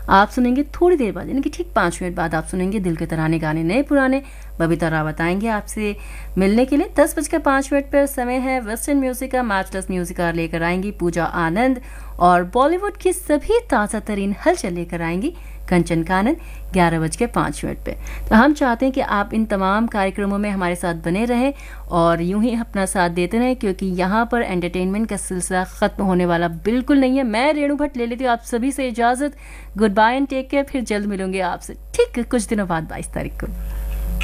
आप सुनेंगे थोड़ी देर बाद, यानी कि ठीक 5 मिनट बाद आप सुनेंगे दिल के तराने गाने नए पुराने। बबीता रावत आएंगे आपसे मिलने के लिए 10:05 पर। समय है वेस्टर्न म्यूजिक का, मैचलेस म्यूजिक का लेकर आएंगी पूजा आनंद, और बॉलीवुड की सभी ताज़ा तरीन हलचल लेकर आएंगी कंचन कानन 11:05 पे। तो हम चाहते हैं कि आप इन तमाम कार्यक्रमों में हमारे साथ बने रहें और यूं ही अपना साथ देते रहें, क्योंकि यहाँ पर एंटरटेनमेंट का सिलसिला खत्म होने वाला बिल्कुल नहीं है। मैं रेणु भट्ट ले लेती हूँ आप सभी से इजाजत। Good bye and take care. फिर जल्द मिलूंगी आपसे ठीक कुछ दिनों बाद 22 तारीख को।